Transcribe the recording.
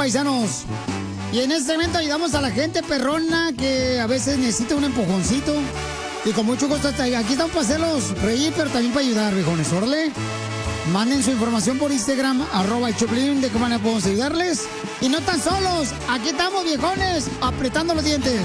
paisanos. Y en este evento ayudamos a la gente perrona que a veces necesita un empujoncito. Y con mucho gusto aquí estamos para hacerlos reír, pero también para ayudar, viejones. Órale. Manden su información por Instagram, @Choplin, de qué manera podemos ayudarles. Y no tan solos, aquí estamos, viejones, apretando los dientes.